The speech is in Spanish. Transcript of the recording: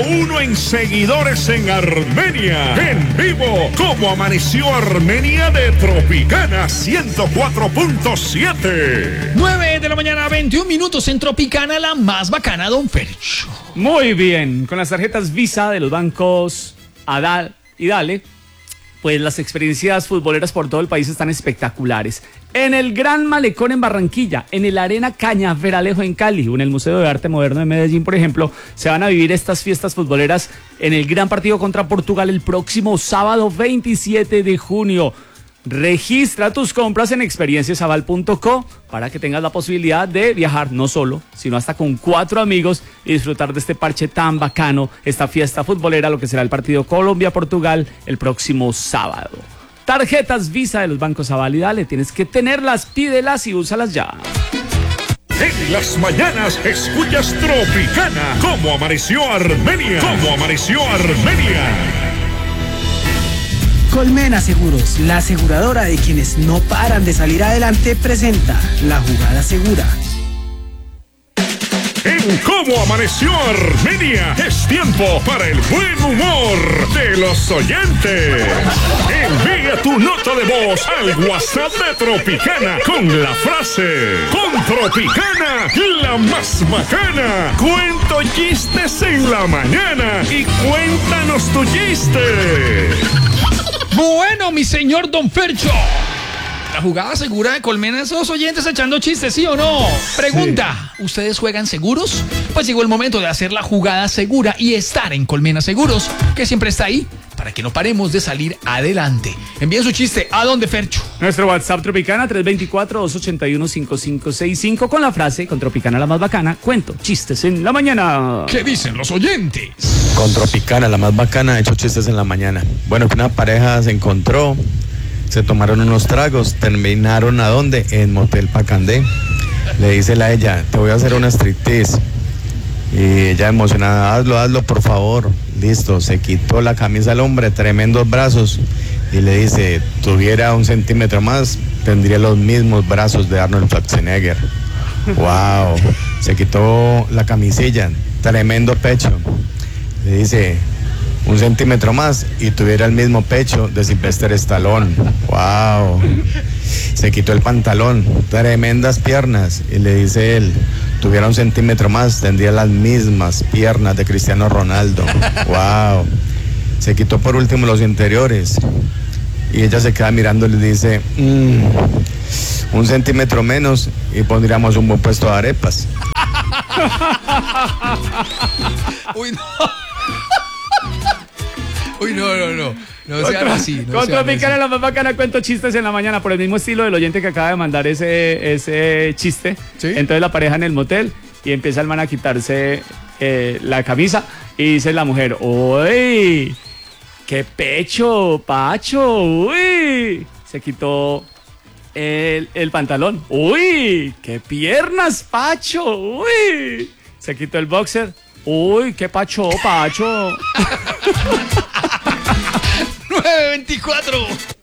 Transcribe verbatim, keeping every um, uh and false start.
uno en seguidores en Armenia. En vivo, como amaneció Armenia de Tropicana ciento cuatro punto siete. nueve de la mañana, veintiún minutos en Tropicana, la más bacana, don Fercho. Muy bien, con las tarjetas Visa de los bancos Adal y Dale, pues las experiencias futboleras por todo el país están espectaculares. En el Gran Malecón en Barranquilla, en el Arena Cañaveralejo en Cali, o en el Museo de Arte Moderno de Medellín, por ejemplo, se van a vivir estas fiestas futboleras en el gran partido contra Portugal el próximo sábado veintisiete de junio. Registra tus compras en experiencias aval punto co para que tengas la posibilidad de viajar no solo, sino hasta con cuatro amigos y disfrutar de este parche tan bacano, esta fiesta futbolera, lo que será el partido Colombia-Portugal el próximo sábado. Tarjetas Visa de los bancos Aval y Dale, tienes que tenerlas, pídelas y úsalas ya. En las mañanas escuchas Tropicana, como amaneció Armenia, como amaneció Armenia. Colmena Seguros, la aseguradora de quienes no paran de salir adelante, presenta La Jugada Segura. En Cómo Amaneció Armenia, es tiempo para el buen humor de los oyentes. Envía tu nota de voz al WhatsApp de Tropicana con la frase: con Tropicana, la más bacana. Cuento chistes en la mañana y cuéntanos tu chiste. Bueno, mi señor don Fercho, la jugada segura de Colmena, esos oyentes echando chistes, ¿sí o no? Pregunta, sí. ¿Ustedes juegan seguros? Pues llegó el momento de hacer la jugada segura y estar en Colmena Seguros, que siempre está ahí para que no paremos de salir adelante. Envíen su chiste a donde, Fercho. Nuestro WhatsApp Tropicana tres dos cuatro, dos ocho uno, cinco cinco seis cinco con la frase: con Tropicana la más bacana, cuento chistes en la mañana. ¿Qué dicen los oyentes? Con Tropicana la más bacana, he hecho chistes en la mañana. Bueno, que una pareja se encontró, se tomaron unos tragos, terminaron ¿a dónde? En Motel Pacandé. Le dice a ella: te voy a hacer una striptease. Y ella emocionada: hazlo, hazlo por favor. Listo, se quitó la camisa al hombre, tremendos brazos, y le dice: tuviera un centímetro más, tendría los mismos brazos de Arnold Schwarzenegger. Wow, se quitó la camisilla, tremendo pecho. Le dice: un centímetro más y tuviera el mismo pecho de Sylvester Stallone. Wow. Se quitó el pantalón, tremendas piernas, y le dice él: tuviera un centímetro más, tendría las mismas piernas de Cristiano Ronaldo. Wow. Se quitó por último los interiores y ella se queda mirando y le dice: mmm, un centímetro menos y pondríamos un buen puesto de arepas. Uy, no. Uy, no, no, no. No sean así. No con sean Tropicana así. la más bacana, cuento chistes en la mañana, por el mismo estilo del oyente que acaba de mandar ese, ese chiste. ¿Sí? Entonces la pareja en el motel y empieza el man a quitarse eh, la camisa y dice la mujer: uy, qué pecho, Pacho, uy. Se quitó el, el pantalón. Uy, qué piernas, Pacho, uy. Se quitó el boxer. Uy, qué pacho, Pacho. nueve veinticuatro.